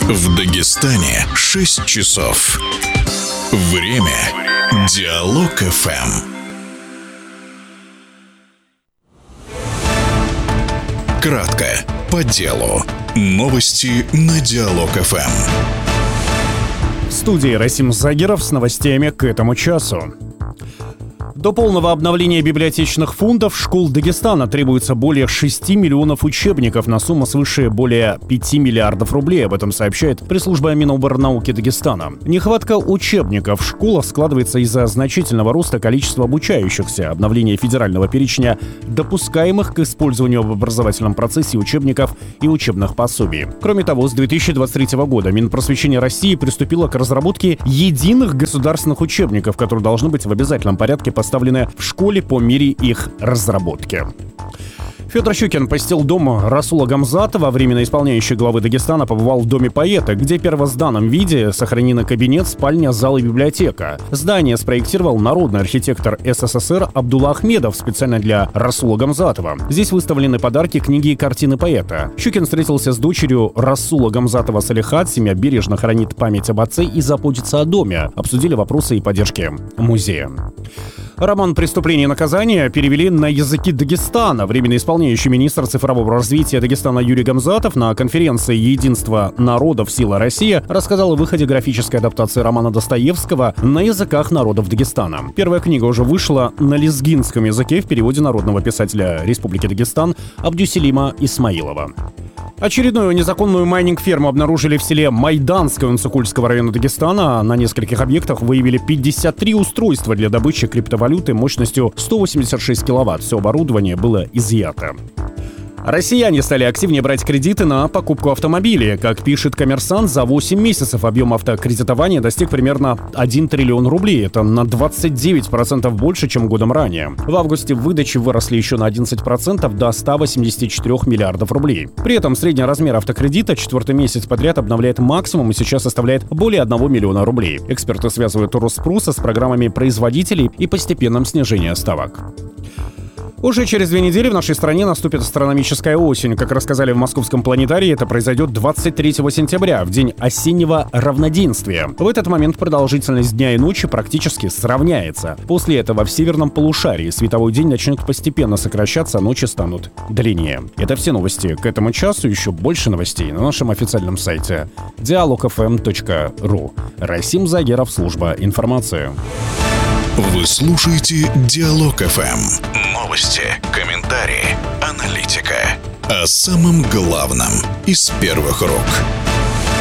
В Дагестане 6 часов. Время Диалог ФМ. Кратко, по делу. Новости на Диалог ФМ. В студии Расим Загиров с новостями к этому часу. До полного обновления библиотечных фондов школ Дагестана требуется более 6 миллионов учебников на сумму свыше более 5 миллиардов рублей. Об этом сообщает пресс-служба Миноборнауки Дагестана. Нехватка учебников в школах складывается из-за значительного роста количества обучающихся, обновления федерального перечня допускаемых к использованию в образовательном процессе учебников и учебных пособий. Кроме того, с 2023 года Минпросвещение России приступило к разработке единых государственных учебников, которые должны быть в обязательном порядке поставлены в школе по мере их разработки. Федор Щукин посетил дом Расула Гамзатова. Временно исполняющий главы Дагестана побывал в доме поэта, где в первозданном виде сохранены кабинет, спальня, зал и библиотека. Здание спроектировал народный архитектор СССР Абдулла Ахмедов специально для Расула Гамзатова. Здесь выставлены подарки, книги и картины поэта. Щукин встретился с дочерью Расула Гамзатова Салихат. Семья бережно хранит память об отце и заботится о доме. Обсудили вопросы и поддержки музея. Роман «Преступление и наказание» перевели на языки Дагестана. Временно исполняющий министр цифрового развития Дагестана Юрий Гамзатов на конференции «Единство народов. Сила Россия» рассказал о выходе графической адаптации романа Достоевского на языках народов Дагестана. Первая книга уже вышла на лезгинском языке в переводе народного писателя Республики Дагестан Абдюселима Исмаилова. Очередную незаконную майнинг-ферму обнаружили в селе Майданское Унцикульского района Дагестана. На нескольких объектах выявили 53 устройства для добычи криптовалюты мощностью 186 киловатт. Все оборудование было изъято. Россияне стали активнее брать кредиты на покупку автомобилей. Как пишет «Коммерсант», за 8 месяцев объем автокредитования достиг примерно 1 триллион рублей. Это на 29% больше, чем годом ранее. В августе выдачи выросли еще на 11% до 184 миллиардов рублей. При этом средний размер автокредита четвертый месяц подряд обновляет максимум и сейчас составляет более 1 миллиона рублей. Эксперты связывают рост спроса с программами производителей и постепенным снижением ставок. Уже через 2 недели в нашей стране наступит астрономическая осень. Как рассказали в Московском планетарии, это произойдет 23 сентября, в день осеннего равноденствия. В этот момент продолжительность дня и ночи практически сравняется. После этого в северном полушарии световой день начнет постепенно сокращаться, а ночи станут длиннее. Это все новости к этому часу. Еще больше новостей на нашем официальном сайте dialogfm.ru. Расим Загиров, служба информации. Вы слушаете Диалог ФМ. Новости, комментарии, аналитика. О самом главном из первых рук.